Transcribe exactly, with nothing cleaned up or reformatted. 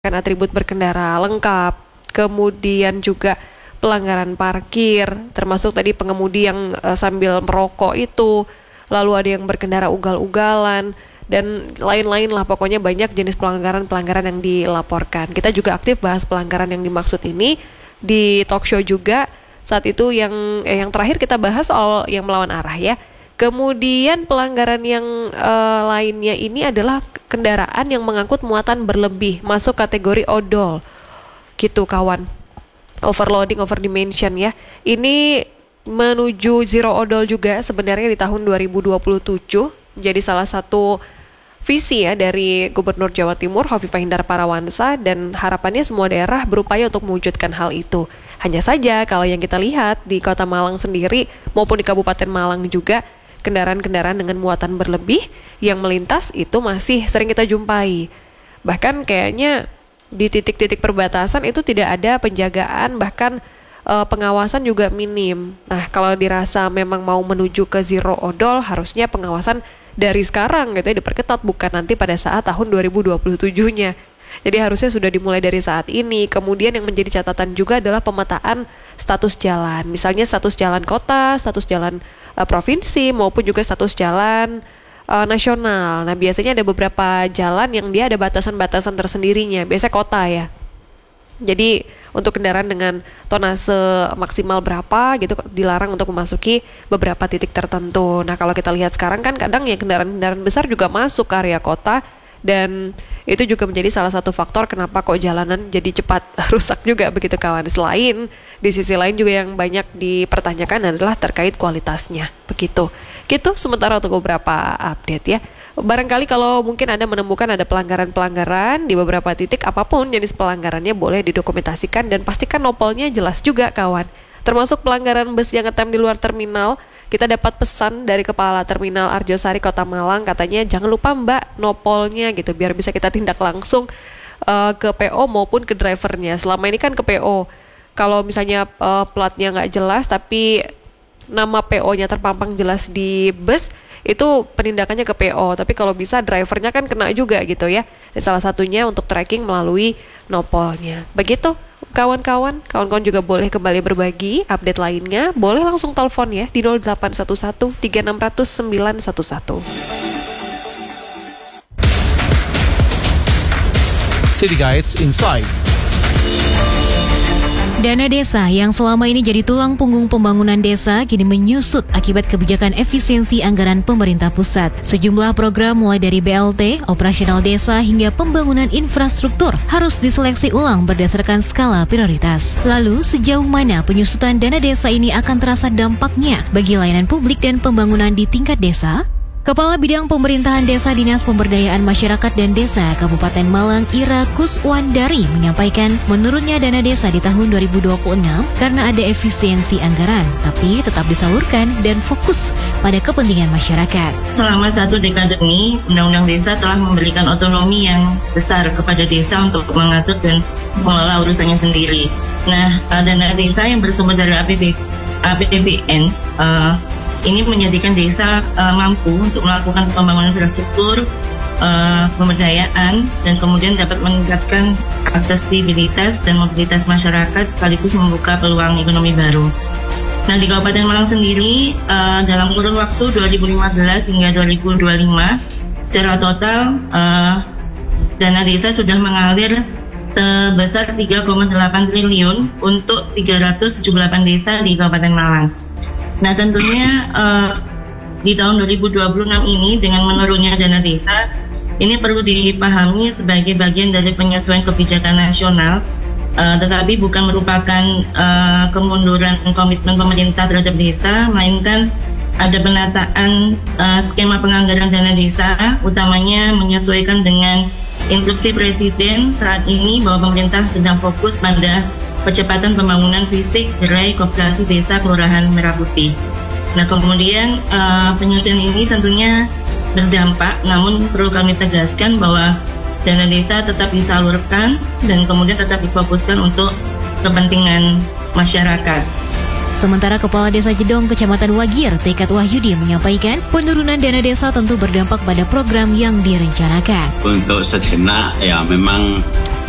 kan atribut berkendara lengkap, kemudian juga pelanggaran parkir, termasuk tadi pengemudi yang uh, sambil merokok itu, lalu ada yang berkendara ugal-ugalan, dan lain-lain lah, pokoknya banyak jenis pelanggaran-pelanggaran yang dilaporkan. Kita juga aktif bahas pelanggaran yang dimaksud ini di talk show juga. Saat itu yang eh, yang terakhir kita bahas soal yang melawan arah ya. Kemudian pelanggaran yang uh, lainnya ini adalah kendaraan yang mengangkut muatan berlebih, masuk kategori odol. Gitu kawan. Overloading, overdimension ya. Ini menuju zero odol juga sebenarnya di tahun dua ribu dua puluh tujuh. Jadi salah satu visi ya dari Gubernur Jawa Timur Hovifah Indar Parawansa, dan harapannya semua daerah berupaya untuk mewujudkan hal itu. Hanya saja kalau yang kita lihat di Kota Malang sendiri maupun di Kabupaten Malang juga, kendaraan-kendaraan dengan muatan berlebih yang melintas itu masih sering kita jumpai. Bahkan kayaknya di titik-titik perbatasan itu tidak ada penjagaan, bahkan e, pengawasan juga minim. Nah, kalau dirasa memang mau menuju ke zero odol, harusnya pengawasan dari sekarang gitu ya diperketat, bukan nanti pada saat tahun dua ribu dua puluh tujuh-nya. Jadi harusnya sudah dimulai dari saat ini. Kemudian yang menjadi catatan juga adalah pemetaan status jalan. Misalnya status jalan kota, status jalan uh, provinsi, maupun juga status jalan uh, nasional. Nah, biasanya ada beberapa jalan yang dia ada batasan-batasan tersendirinya. Biasanya kota ya. Jadi untuk kendaraan dengan tonase maksimal berapa gitu dilarang untuk memasuki beberapa titik tertentu. Nah, kalau kita lihat sekarang kan kadang ya kendaraan-kendaraan besar juga masuk ke area kota, dan itu juga menjadi salah satu faktor kenapa kok jalanan jadi cepat rusak juga begitu kawan. Selain di sisi lain juga yang banyak dipertanyakan adalah terkait kualitasnya begitu. Gitu sementara untuk beberapa update ya. Barangkali kalau mungkin Anda menemukan ada pelanggaran-pelanggaran di beberapa titik, apapun jenis pelanggarannya boleh didokumentasikan dan pastikan nopolnya jelas juga kawan. Termasuk pelanggaran bus yang ngetem di luar terminal. Kita dapat pesan dari Kepala Terminal Arjosari Kota Malang, katanya jangan lupa mbak nopolnya gitu, biar bisa kita tindak langsung uh, ke P O maupun ke drivernya. Selama ini kan ke P O, kalau misalnya uh, platnya nggak jelas tapi nama P O-nya terpampang jelas di bus, itu penindakannya ke P O. Tapi kalau bisa drivernya kan kena juga gitu ya. Dan salah satunya untuk tracking melalui nopolnya. Begitu kawan-kawan, kawan-kawan juga boleh kembali berbagi update lainnya, boleh langsung telepon ya di nol delapan satu satu tiga enam nol nol sembilan satu satu. City Guides Insight. Dana desa yang selama ini jadi tulang punggung pembangunan desa kini menyusut akibat kebijakan efisiensi anggaran pemerintah pusat. Sejumlah program mulai dari B L T, operasional desa hingga pembangunan infrastruktur harus diseleksi ulang berdasarkan skala prioritas. Lalu sejauh mana penyusutan dana desa ini akan terasa dampaknya bagi layanan publik dan pembangunan di tingkat desa? Kepala Bidang Pemerintahan Desa Dinas Pemberdayaan Masyarakat dan Desa Kabupaten Malang Ira Kuswandari menyampaikan menurunnya dana desa di tahun dua ribu dua puluh enam karena ada efisiensi anggaran, tapi tetap disalurkan dan fokus pada kepentingan masyarakat. Selama satu dekade ini, Undang-Undang Desa telah memberikan otonomi yang besar kepada desa untuk mengatur dan mengelola urusannya sendiri. Nah, dana desa yang bersumber dari A P B N uh, ini menjadikan desa uh, mampu untuk melakukan pembangunan infrastruktur, uh, pemberdayaan, dan kemudian dapat meningkatkan aksesibilitas dan mobilitas masyarakat sekaligus membuka peluang ekonomi baru. Nah, di Kabupaten Malang sendiri uh, dalam kurun waktu dua ribu lima belas hingga dua ribu dua puluh lima secara total uh, dana desa sudah mengalir sebesar tiga koma delapan triliun untuk tiga ratus tujuh puluh delapan desa di Kabupaten Malang. Nah, tentunya uh, di tahun dua ribu dua puluh enam ini dengan menurunnya dana desa, ini perlu dipahami sebagai bagian dari penyesuaian kebijakan nasional, uh, tetapi bukan merupakan uh, kemunduran komitmen pemerintah terhadap desa, melainkan ada penataan uh, skema penganggaran dana desa, utamanya menyesuaikan dengan instruksi Presiden saat ini bahwa pemerintah sedang fokus pada percepatan pembangunan fisik gerai koperasi desa Kelurahan Merah Putih. Nah, kemudian uh, penyusunan ini tentunya berdampak, namun perlu kami tegaskan bahwa dana desa tetap disalurkan dan kemudian tetap difokuskan untuk kepentingan masyarakat. Sementara Kepala Desa Jedong Kecamatan Wagir, Tekat Wahyudi menyampaikan penurunan dana desa tentu berdampak pada program yang direncanakan. Untuk sejenak ya memang